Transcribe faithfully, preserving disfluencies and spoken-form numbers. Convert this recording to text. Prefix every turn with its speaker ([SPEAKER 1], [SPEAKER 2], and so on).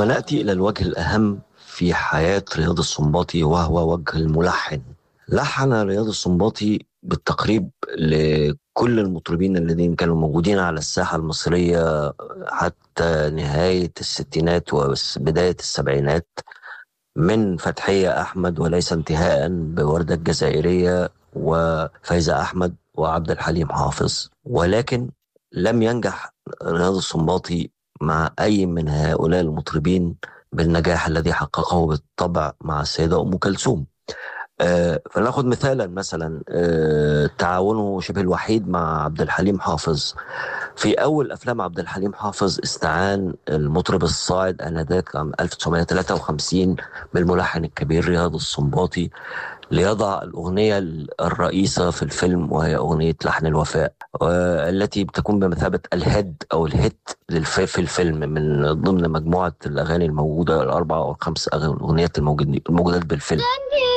[SPEAKER 1] ثم نأتي إلى الوجه الأهم في حياة رياض السنباطي، وهو وجه الملحن. لحن رياض السنباطي بالتقريب لكل المطربين الذين كانوا موجودين على الساحة المصرية حتى نهاية الستينات وبداية السبعينات، من فتحية أحمد وليس انتهاء بوردة الجزائرية وفايزة أحمد وعبد الحليم حافظ. ولكن لم ينجح رياض السنباطي مع أي من هؤلاء المطربين بالنجاح الذي حققه بالطبع مع السيدة أم كلثوم. آه فناخد مثالا، مثلا آه تعاونه شبه الوحيد مع عبد الحليم حافظ. في أول أفلام عبد الحليم حافظ استعان المطرب الصاعد آنذاك عام ألف وتسعمائة وثلاثة وخمسين بالملحن الكبير رياض السنباطي ليضع الأغنية الرئيسة في الفيلم، وهي أغنية لحن الوفاء، والتي بتكون بمثابة الهيد أو الهيت للف- في الفيلم من ضمن مجموعة الأغاني الموجودة الأربعة أو الخمس أغاني- أغنيات الموجود- الموجودات بالفيلم.